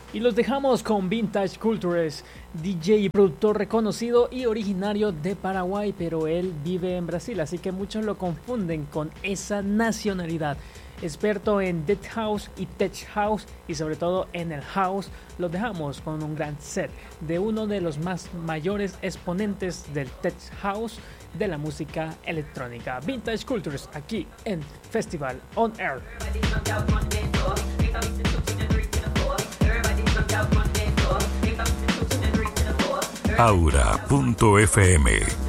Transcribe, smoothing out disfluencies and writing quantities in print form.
Y los dejamos con Vintage Cultures, DJ y productor reconocido y originario de Paraguay, pero él vive en Brasil, así que muchos lo confunden con esa nacionalidad. Experto en Deep House y Tech House y sobre todo en el House, los dejamos con un gran set de uno de los más mayores exponentes del Tech House de la música electrónica. Vintage Cultures aquí en Festival On Air. Aura.fm